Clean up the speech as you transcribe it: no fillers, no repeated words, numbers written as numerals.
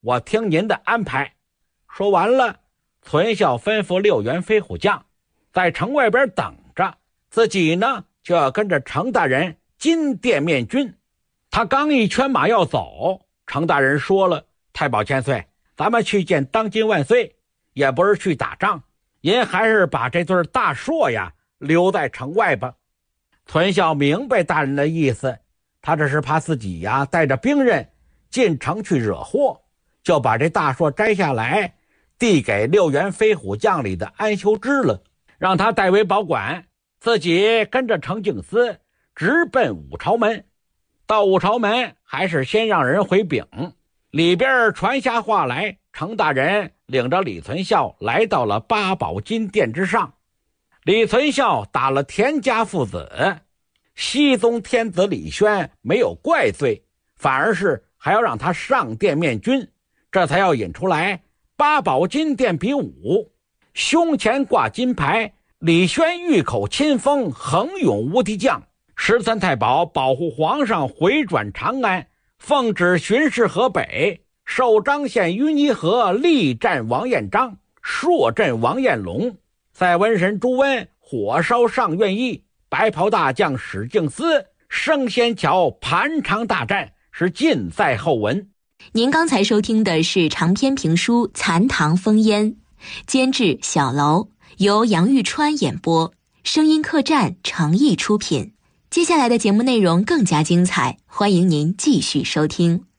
我听您的安排。说完了，存孝吩咐6员飞虎将在城外边等着，自己呢就要跟着程大人进殿面君。他刚一圈马要走，程大人说了：太保千岁，咱们去见当今万岁，也不是去打仗，您还是把这对大硕呀留在城外吧。存孝明白大人的意思，他这是怕自己呀带着兵刃进城去惹祸，就把这大硕摘下来递给6员飞虎将里的安修之了，让他代为保管，自己跟着程敬思直奔武朝门。到武朝门还是先让人回禀，里边传下话来，程大人领着李存孝来到了八宝金殿之上。李存孝打了田家父子，熹宗天子李轩没有怪罪，反而是还要让他上殿面君，这才要引出来八宝金殿比武，胸前挂金牌，李轩玉口亲封，横勇无敌将，13太保保护皇上回转长安，奉旨巡视河北，受张县淤泥河，力战王彦章，朔阵王彦龙，赛瘟神朱温，火烧上苑驿，白袍大将史敬思，升仙桥盘长大战，是尽在后文。 您刚才收听的是长篇评书《残唐烽烟》，监制小楼，由杨玉川演播，声音客栈诚意出品。接下来的节目内容更加精彩，欢迎您继续收听。